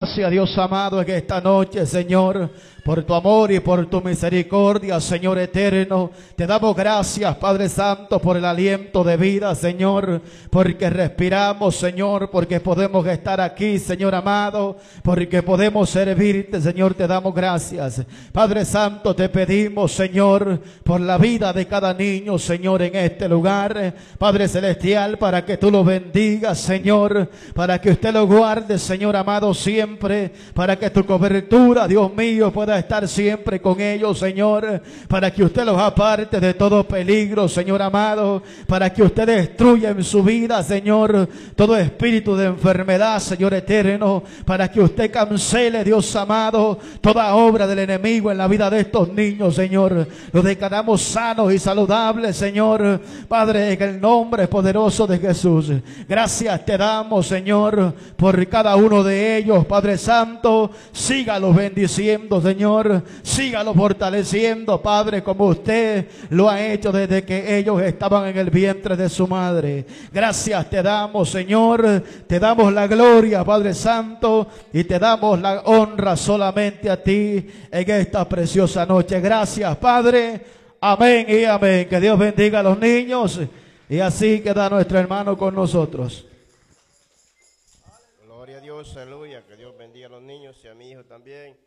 gracias, Dios amado, en esta noche, Señor, por tu amor y por tu misericordia, Señor eterno. Te damos gracias, Padre Santo, por el aliento de vida, Señor, porque respiramos, Señor, porque podemos estar aquí, Señor amado, porque podemos servirte, Señor. Te damos gracias, Padre Santo. Te pedimos, Señor, por la vida de cada niño, Señor, en este lugar, Padre Celestial, para que tú lo bendigas, Señor, para que usted lo guarde, Señor amado, siempre, para que tu cobertura, Dios mío, pueda estar siempre con ellos, Señor, para que usted los aparte de todo peligro, Señor amado, para que usted destruya en su vida, Señor, todo espíritu de enfermedad, Señor eterno, para que usted cancele, Dios amado, toda obra del enemigo en la vida de estos niños, Señor. Los declaramos sanos y saludables, Señor, Padre, en el nombre poderoso de Jesús. Gracias te damos, Señor, por cada uno de ellos, Padre Santo. Sígalos bendiciendo, Señor, sígalos fortaleciendo, Padre, como usted lo ha hecho desde que ellos estaban en el vientre de su madre. Gracias te damos, Señor, te damos la gloria, Padre Santo, y te damos la honra solamente a ti en esta preciosa noche. Gracias, Padre. Amén y amén. Que Dios bendiga a los niños, y así queda nuestro hermano con nosotros. Gloria a Dios, aleluya. Que Dios bendiga a los niños y a mi hijo también.